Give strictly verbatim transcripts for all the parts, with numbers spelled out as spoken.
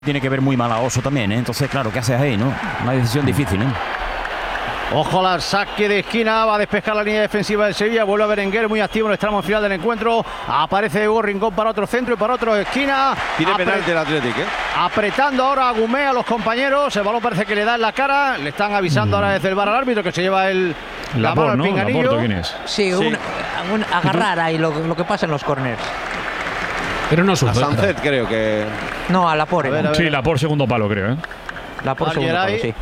Tiene que ver muy mal a Oso también, ¿eh? Entonces, claro, ¿qué haces ahí, no? Una decisión difícil, ¿eh? Ojo al saque de esquina, va a despejar la línea defensiva del Sevilla, vuelve a Berenguer muy activo en el tramo final del encuentro, aparece Hugo Rincón para otro centro y para otro esquina. Tiene penalti el Athletic, ¿eh? Apretando ahora a Gumé a los compañeros, el balón parece que le da en la cara, le están avisando mm. ahora desde el var al árbitro que se lleva el la Laporte, mano al ¿no? pinganillo. Laporte, ¿quién es? Sí, Sí. Un, un agarrar ahí lo, lo que pasa en los corners. Pero no A sufre. Sánchez creo que... No, a Laporte. A ver, a ver. Sí, Laporte segundo palo, creo, ¿eh? Laporte segundo palo, sí.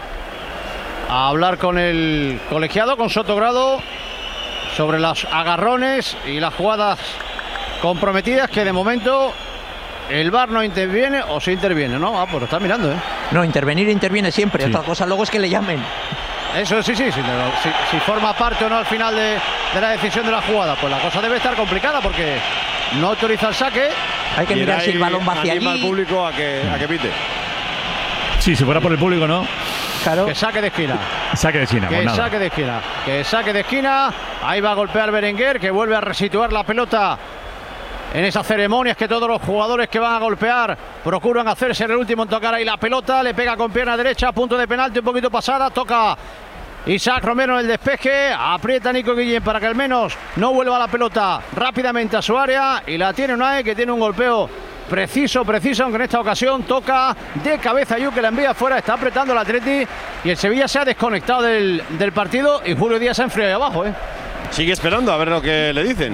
A hablar con el colegiado, con Sotogrado, sobre los agarrones y las jugadas comprometidas que de momento el V A R no interviene o sí interviene, ¿no? Ah, pues lo está mirando, ¿eh? No, intervenir interviene siempre. Sí. Otra cosa luego es que le llamen. Eso sí, sí, sí. Si, si forma parte o no al final de, de la decisión de la jugada, pues la cosa debe estar complicada porque no autoriza el saque. Hay que mirar si el balón va hacia anima al allí. público a que, a que pite. Sí, si fuera por el público, ¿no? Claro. Que saque de esquina. Saque de China, Que pues nada. saque de esquina. Que saque de esquina. Ahí va a golpear Berenguer, que vuelve a resituar la pelota en esas ceremonias que todos los jugadores que van a golpear procuran hacerse en el último en tocar ahí la pelota. Le pega con pierna derecha, punto de penalti, un poquito pasada. Toca Isaac Romero en el despeje. Aprieta Nico Guillén para que al menos no vuelva la pelota rápidamente a su área. Y la tiene Unai, que tiene un golpeo preciso, preciso, aunque en esta ocasión toca de cabeza Yu, que la envía afuera. Está apretando el Atleti y el Sevilla se ha desconectado del, del partido y Julio Díaz se ha enfriado ahí abajo, ¿eh? Sigue esperando a ver lo que le dicen.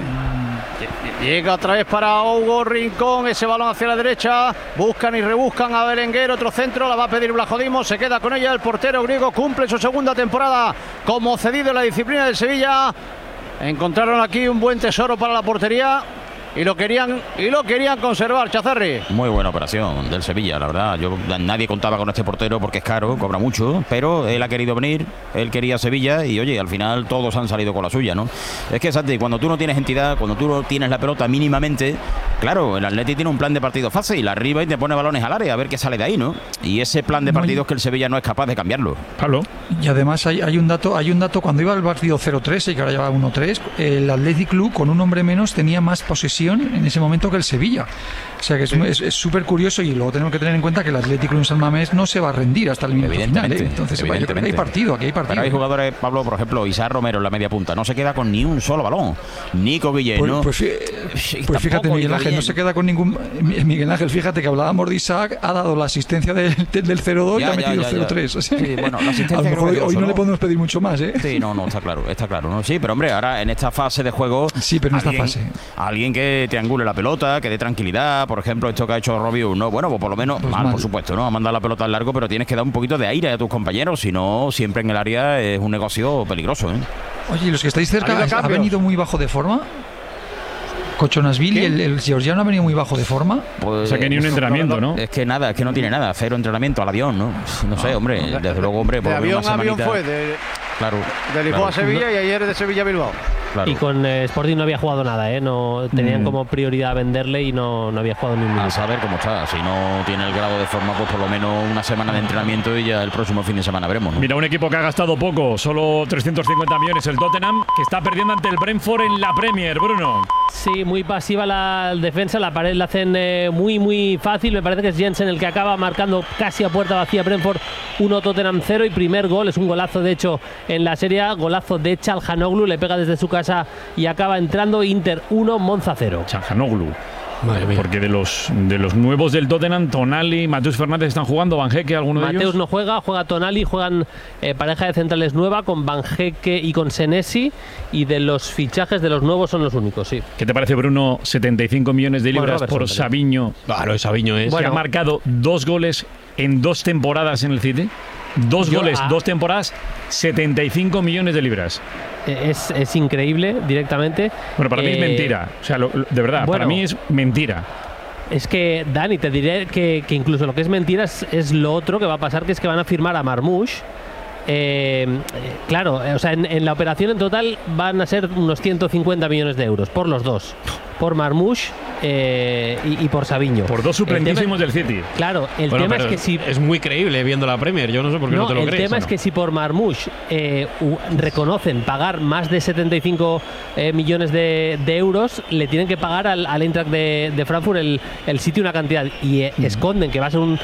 Llega otra vez para Hugo Rincón, ese balón hacia la derecha, buscan y rebuscan a Berenguer, otro centro, la va a pedir Blajodimo, se queda con ella el portero griego, cumple su segunda temporada como cedido en la disciplina del Sevilla. Encontraron aquí un buen tesoro para la portería y lo querían y lo querían conservar, Chazarri. Muy buena operación del Sevilla, la verdad. Yo, nadie contaba con este portero porque es caro, cobra mucho, pero él ha querido venir, él quería Sevilla y oye, al final todos han salido con la suya, ¿no? Es que, Santi, cuando tú no tienes entidad, cuando tú no tienes la pelota mínimamente, claro, el Atleti tiene un plan de partido fácil, arriba y te pone balones al área, a ver qué sale de ahí, ¿no? Y ese plan de partido es que el Sevilla no es capaz de cambiarlo. Pablo. Y además hay, hay un dato, hay un dato cuando iba al partido cero tres y que ahora lleva uno tres, el Athletic Club con un hombre menos tenía más posesión en ese momento que el Sevilla. O sea que es súper curioso y luego tenemos que tener en cuenta que el Athletic Club en San Mamés no se va a rendir hasta el minuto final, ¿eh? Entonces yo creo que hay partido, aquí hay partido. Pero hay jugadores, Pablo, por ejemplo, Isaac Romero en la media punta, no se queda con ni un solo balón. Nico Guillén, Pues, ¿no? pues, pues fíjate, Miguel Ángel, no se queda con ningún... Miguel Ángel, fíjate que hablábamos de Isaac, ha dado la asistencia del, del cero dos y ha metido el cero tres. O sea, sí, bueno, la asistencia a lo mejor hoy, hoy no, ¿no? le podemos pedir mucho más, ¿eh? Sí, no, no, está claro, está claro, ¿no? Sí, pero hombre, ahora en esta fase de juego... Sí, pero en esta alguien, fase. Alguien que triangule la pelota, que dé tranquilidad, por ejemplo, esto que ha hecho Robiu, ¿no? Bueno, pues por lo menos, Pues mal, mal. por supuesto, ¿no? A mandar la pelota al largo, pero tienes que dar un poquito de aire a tus compañeros, si no, siempre en el área es un negocio peligroso, ¿eh? Oye, ¿y los que estáis cerca, Ha habido ha cambios. venido muy bajo de forma? Cochonasville y el, el georgiano ha venido muy bajo de forma. Pues, O sea que ni un entrenamiento, ¿no? Es que nada, es que no tiene nada, cero entrenamiento al avión, ¿no? No sé, hombre, desde luego, hombre, por De avión una a avión semanita- fue, de, Claro. de Lisboa a claro, Sevilla y ayer de Sevilla a Bilbao. claro. Y con eh, Sporting no había jugado nada, ¿eh? No, tenían Mm. como prioridad venderle y no, no había jugado ni un A minuto. saber cómo está, si no tiene el grado de forma, pues por lo menos una semana de entrenamiento y ya el próximo fin de semana veremos, ¿no? Mira, un equipo que ha gastado poco, solo trescientos cincuenta millones, el Tottenham, que está perdiendo ante el Brentford en la Premier, Bruno. Sí, muy pasiva la defensa, la pared la hacen eh, muy muy fácil. Me parece que es Jensen el que acaba marcando casi a puerta vacía Brentford uno Tottenham cero y primer gol, es un golazo de hecho en la Serie A, golazo de Çalhanoğlu, le pega desde su casa y acaba entrando. Inter uno, Monza cero. Çalhanoğlu. Porque de los de los nuevos del Tottenham, Tonali, Mateus Fernández están jugando, Vanjeque, alguno de Mateus ellos. no juega, juega Tonali, juegan eh, pareja de centrales nueva con Vanjeque y con Senesi, y de los fichajes de los nuevos son los únicos, sí. ¿Qué te parece, Bruno? setenta y cinco millones de Bueno, libras Robertson por también. Savinho, Claro, Savinho es. que Bueno. ha marcado dos goles en dos temporadas en el City. Dos Yo, goles, ah. dos temporadas, setenta y cinco millones de libras. Eh, Es, es increíble directamente. Bueno, para mí es Eh, mentira. O sea, lo- lo- de verdad, para bueno. mí es mentira. Es que, Dani, te diré que, que incluso lo que es mentira es, es lo otro que va a pasar, que es que van a firmar a Marmoush eh, claro, o sea, en, en la operación en total van a ser unos ciento cincuenta millones de euros por los dos, por Marmoush eh, y, y por Savinho. Por dos suplentísimos del City. Claro, el bueno, tema es que si... Es muy creíble viendo la Premier, yo no sé por qué no, no te lo el crees. El tema ¿no? es que si por Marmoush eh, u, reconocen pagar más de setenta y cinco eh, millones de, de euros, le tienen que pagar al, al Eintracht de, de Frankfurt el, el City una cantidad y eh, mm. esconden que va a ser un,